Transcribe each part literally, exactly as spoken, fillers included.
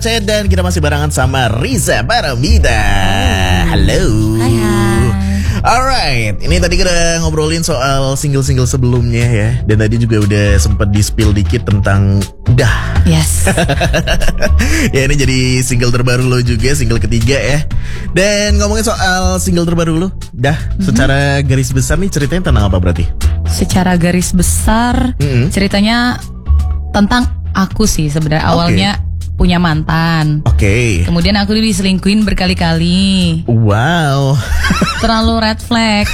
Aceh dan kita masih barengan sama Riza Paramida. Halo. Hai hai. Alright, ini tadi kita ngobrolin soal single-single sebelumnya ya. Dan tadi juga udah sempat di-spill dikit tentang Dah. Yes. Ya ini jadi single terbaru lo juga, single ketiga ya. Dan ngomongin soal single terbaru lo, Dah, mm-hmm. secara garis besar nih ceritanya tentang apa berarti? Secara garis besar mm-hmm. ceritanya tentang aku sih sebenarnya. Okay. Awalnya punya mantan. Oke. Okay. Kemudian aku diselingkuhin berkali-kali. Wow. Terlalu red flag.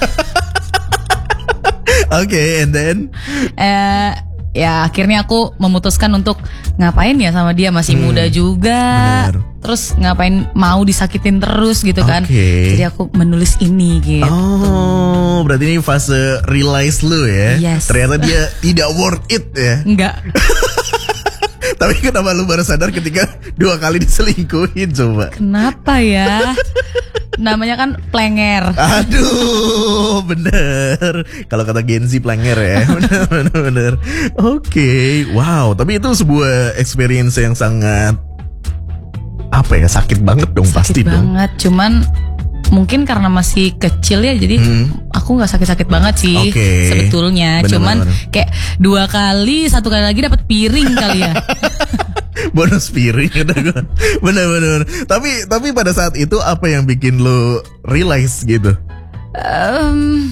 Oke, okay, and then eh ya akhirnya aku memutuskan untuk ngapain ya sama dia, masih hmm, muda juga. Bener. Terus ngapain mau disakitin terus gitu kan. Okay. Jadi aku menulis ini gitu. Oh, berarti ini fase realize lu ya. Yes. Ternyata dia tidak worth it ya. Enggak. Tapi kenapa lu baru sadar ketika dua kali diselingkuhin coba? Kenapa ya? Namanya kan plenger. Aduh, bener. Kalau kata Gen Z plenger ya. Bener, bener, bener. Oke, okay. Wow. Tapi itu sebuah experience yang sangat apa ya? Sakit banget dong, sakit pasti dong. Sakit banget. Cuman mungkin karena masih kecil ya, jadi hmm. aku nggak sakit-sakit banget sih okay. sebetulnya. Bener, cuman bener. Kayak dua kali, satu kali lagi dapat piring kali ya. Bonus piring kata gue. Bener-bener. Tapi tapi pada saat itu apa yang bikin lo realize gitu? Um,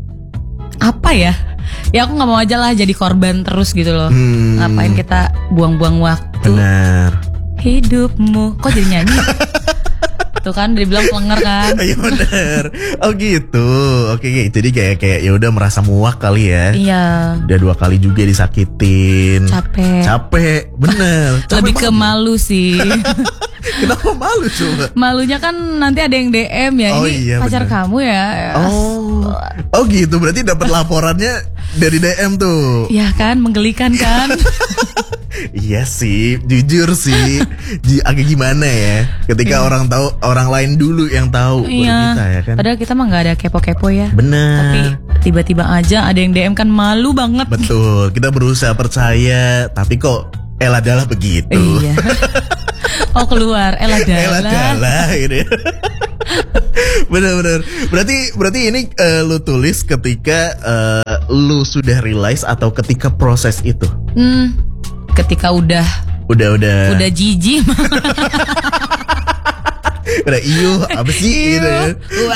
apa ya? Ya aku nggak mau aja lah jadi korban terus gitu loh. Hmm. Ngapain kita buang-buang waktu? Benar. Hidupmu. Kok jadi nyanyi? Tuh kan dibilang pelenger kan. Iya benar. Oh gitu. Oke, okay, jadi kayak kayak ya udah merasa muak kali ya. Iya. Udah dua kali juga disakitin. Capek. Capek, bener. Capek lebih ke malu sih. Kenapa malu coba? Malunya kan nanti ada yang D M ya. Oh, ini iya, pacar bener. kamu ya. Oh. Oh gitu. Berarti dapat laporannya dari D M tuh. Iya kan, menggelikan kan. Iya sih, jujur sih, agak gimana ya, ketika yeah. orang tahu, orang lain dulu yang tahu iya. kita ya kan. Padahal kita mah nggak ada kepo-kepo ya. Benar. Tapi tiba-tiba aja ada yang D M kan, malu banget. Betul, kita berusaha percaya, tapi kok elah dalah begitu. Iya. Oh keluar, elah dalah. Elah dalah ini. Bener-bener. Berarti berarti ini uh, lu tulis ketika uh, lu sudah realize atau ketika proses itu? Hmm. Ketika udah udah udah udah jijik. Udah iyo apa sih gitu ya.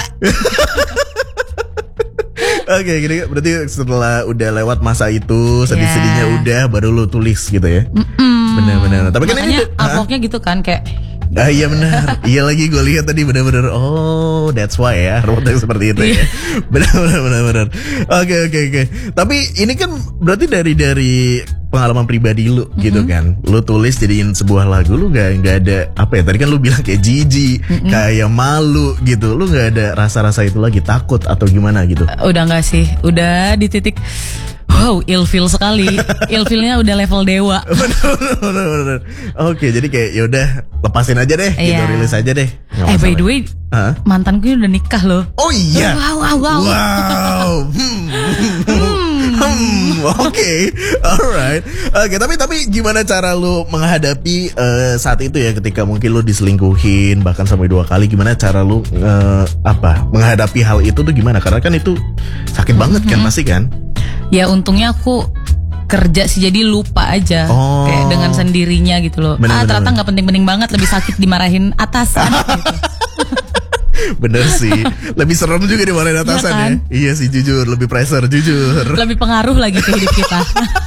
Oke, gini berarti setelah udah lewat masa itu, sedih-sedihnya yeah. udah baru lu tulis gitu ya. Benar-benar. Tapi kan ini artworknya gitu kan kayak ah iya benar, iya lagi gue lihat tadi benar-benar. Oh, that's why ya, robotnya seperti itu ya. Benar-benar, benar-benar. Oke, oke, oke. Tapi ini kan berarti dari dari pengalaman pribadi lu mm-hmm. gitu kan. Lu tulis jadiin sebuah lagu, lu gak, gak ada apa ya? Tadi kan lu bilang kayak jijik, mm-hmm. kayak malu gitu. Lu gak ada rasa-rasa itu lagi, takut atau gimana gitu? Udah gak sih, udah di titik wow, ilfil sekali. Ilfilnya udah level dewa. Bener, bener, bener. Oke, jadi kayak yaudah lepasin aja deh, yeah. gitu, rilis aja deh. Nggak eh by the way, huh? Mantanku udah nikah loh. Oh iya. Wow, wow, wow. Wow. hmm. hmm. Oke, okay. Alright. Oke, okay, tapi tapi gimana cara lu menghadapi uh, saat itu ya, ketika mungkin lu diselingkuhin bahkan sampai dua kali, gimana cara lu uh, apa menghadapi hal itu tuh gimana? Karena kan itu sakit banget kan, pasti kan? Ya untungnya aku kerja sih, jadi lupa aja. Oh. Kayak dengan sendirinya gitu loh. Bener, ah ternyata gak penting-penting banget, lebih sakit dimarahin atasan gitu. Bener sih, lebih serem juga dimarahin atasan ya, kan? Ya. Iya sih, jujur, lebih pressure, jujur. Lebih pengaruh lagi ke hidup kita.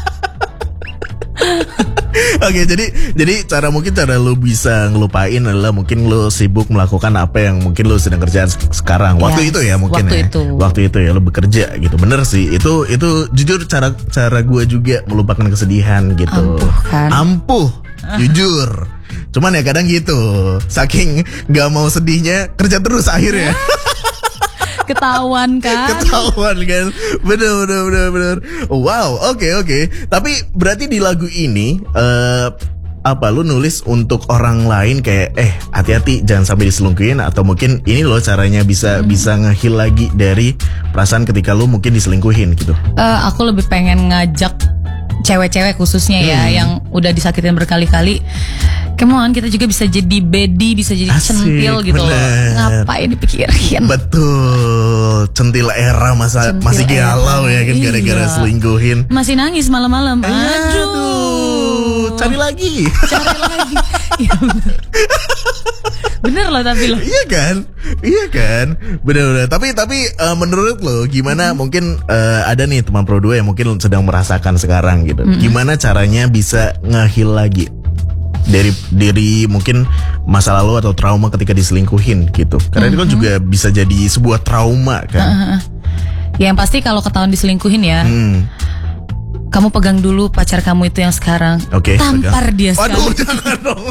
Oke, jadi jadi cara mungkin cara lu bisa ngelupain adalah mungkin lu sibuk melakukan apa yang mungkin lu sedang kerjaan sekarang. Waktu yes, itu ya mungkin waktu ya. Itu. Waktu itu ya lu bekerja gitu. Bener sih. Itu itu jujur cara cara gue juga melupakan kesedihan gitu. Ampuh kan. Ampuh. Jujur. Cuman ya kadang gitu. Saking gak mau sedihnya, kerja terus akhirnya. Ketahuan kan? Ketahuan kan? Bener bener bener bener. Wow, oke okay, oke. Okay. Tapi berarti di lagu ini uh, apa lu nulis untuk orang lain kayak eh hati-hati jangan sampai diselingkuhin, atau mungkin ini loh caranya bisa hmm. bisa nge-heal lagi dari perasaan ketika lu mungkin diselingkuhin gitu? Uh, aku lebih pengen ngajak cewek-cewek khususnya ya hmm. yang udah disakitin berkali-kali. come on, kita juga bisa jadi bedi, bisa jadi Asik, centil gitu loh. Ngapain dipikirin? Betul, centil era masa Centil masih galau era. ya kan gara-gara Iya. selingkuhin. Masih nangis malam-malam. Aduh, Aduh. cari lagi. Cari lagi. Iya, bener. Bener loh tapi loh. Iya kan, iya kan, benar-benar. Tapi tapi uh, menurut lo gimana? Mm-hmm. Mungkin uh, ada nih teman Pro dua yang mungkin sedang merasakan sekarang gitu. Mm-hmm. Gimana caranya bisa ngehil lagi dari diri mungkin masa lalu atau trauma ketika diselingkuhin gitu? Karena mm-hmm. itu kan juga bisa jadi sebuah trauma kan. Uh-huh. Ya, yang pasti kalau ketahuan diselingkuhin ya. Hmm. Kamu pegang dulu pacar kamu itu yang sekarang. Oke. Okay, tampar pegang. Dia sekarang. Waduh, jangan dong.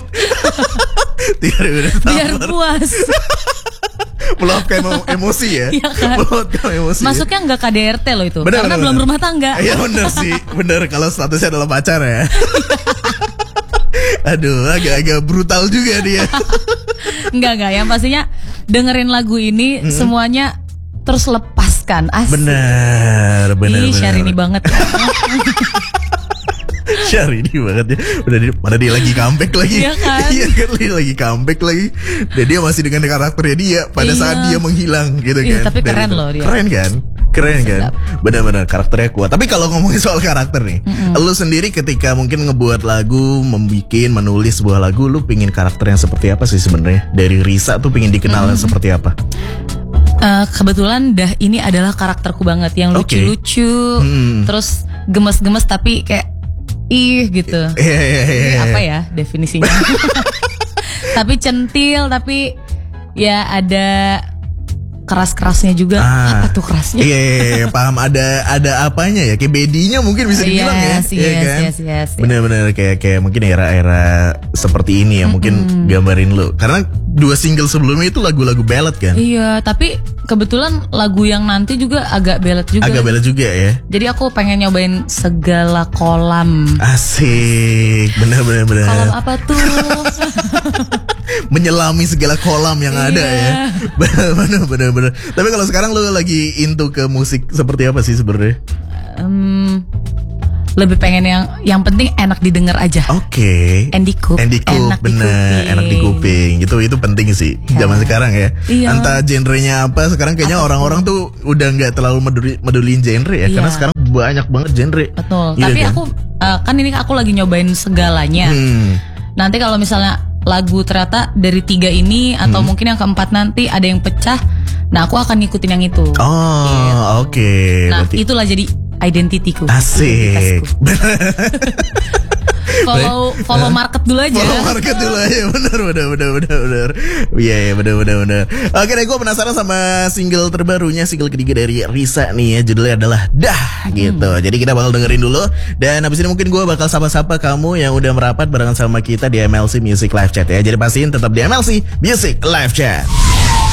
Biar puas. Meluapkan emosi ya. Iya kan? Meluapkan emosi. Masuknya nggak K D R T loh itu. Bener, karena bener, belum bener. rumah tangga. Iya bener sih. Bener kalau statusnya adalah pacar ya. Aduh, agak-agak brutal juga dia. Enggak, enggak. Yang pastinya dengerin lagu ini hmm. semuanya terus lepaskan. Asik. Bener, bener, Ih, bener. Syahrini banget ya. Syahrini banget ya. Udah di, mana dia lagi comeback lagi. Iya kan? Iya kan, dia lagi comeback lagi. Dan dia masih dengan karakternya dia pada iya. saat dia menghilang gitu iya, kan. Tapi keren itu. loh dia. Keren kan? Keren kan? Benar-benar karakternya kuat. Tapi kalau ngomongin soal karakter nih, mm-hmm. lu sendiri ketika mungkin ngebuat lagu, membikin, menulis sebuah lagu, lu pingin karakter yang seperti apa sih sebenarnya? Dari Risa tuh pingin dikenal mm-hmm. seperti apa? Uh, kebetulan dah ini adalah karakterku banget yang okay. lucu-lucu, hmm. terus gemes-gemes tapi kayak ih gitu. Iya iya iya. Apa ya definisinya? Tapi centil, tapi ya ada keras-kerasnya juga. Ah, apa tuh kerasnya? Iya, iya, iya, paham. Ada ada apanya ya? Kayak bedinya mungkin bisa dibilang yes, ya, yes, ya kan? Yes, yes, yes. Bener-bener kayak kayak mungkin era-era seperti ini ya, mm-hmm. mungkin gambarin lu. Karena dua single sebelumnya itu lagu-lagu ballad kan? Iya, tapi kebetulan lagu yang nanti juga agak ballad juga. Agak ballad juga ya. Jadi aku pengen nyobain segala kolam. Asik, bener-bener bener. Kolam apa tuh? Menyelami segala kolam yang iya. ada ya. Bener-bener bener-bener. Tapi kalau sekarang lu lagi into ke musik seperti apa sih sebenarnya? Um, lebih pengen yang yang penting enak didengar aja. Oke. Okay. Andy Coop. Andy Coop enak bener, di enak di kuping. Itu itu penting sih ya. Zaman sekarang ya. Iya. Entah genrenya apa, sekarang kayaknya apa orang-orang tuh udah nggak terlalu meduli, medulin genre ya, iya. Karena sekarang banyak banget genre. Betul. Iya, Tapi kan? aku uh, kan ini aku lagi nyobain segalanya. Hmm. Nanti kalau misalnya lagu ternyata dari tiga ini atau hmm. mungkin yang keempat nanti ada yang pecah, nah aku akan ngikutin yang itu. Oh, gitu. Oke. Okay. Nah, berarti itulah jadi identitiku. Asik. follow follow market dulu aja. Follow market dulu aja. Benar benar benar benar benar. Iya iya benar benar benar. Oke deh, gue penasaran sama single terbarunya, single ketiga dari Risa nih ya, judulnya adalah Dah hmm. gitu. Jadi kita bakal dengerin dulu, dan abis ini mungkin gue bakal sapa-sapa kamu yang udah merapat barengan sama kita di M L C Music Live Chat ya. Jadi pastiin tetap di M L C Music Live Chat.